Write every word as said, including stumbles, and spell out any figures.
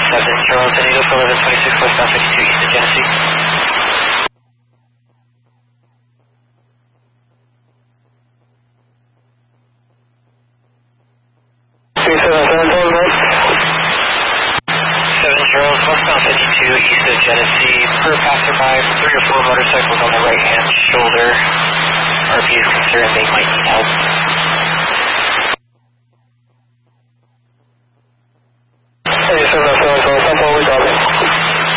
seven Charles, San Diego, eleven twenty-six, westbound fifty-two, east of Genesee. three seven seven seven, right? seven Charles, westbound fifty-two, east of Genesee, per passerby, three or four motorcycles on the right-hand shoulder. R P is concerned they